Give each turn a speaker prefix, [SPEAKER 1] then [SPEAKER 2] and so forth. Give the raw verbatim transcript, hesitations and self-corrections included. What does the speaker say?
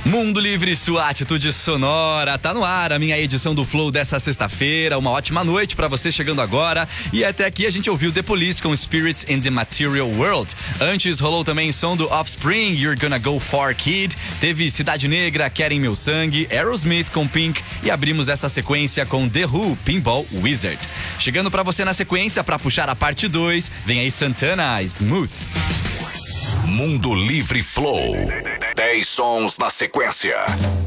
[SPEAKER 1] Mundo Livre, sua atitude sonora, tá no ar a minha edição do Flow dessa sexta-feira. Uma ótima noite pra você chegando agora. E até aqui a gente ouviu The Police com Spirits in the Material World. Antes rolou também som do Offspring, You're Gonna Go For Kid. Teve Cidade Negra, Querem Meu Sangue, Aerosmith com Pink. E abrimos essa sequência com The Who, Pinball Wizard. Chegando pra você na sequência, pra puxar a parte dois, vem aí Santana, Smooth.
[SPEAKER 2] Mundo Livre Flow. dez sons na sequência.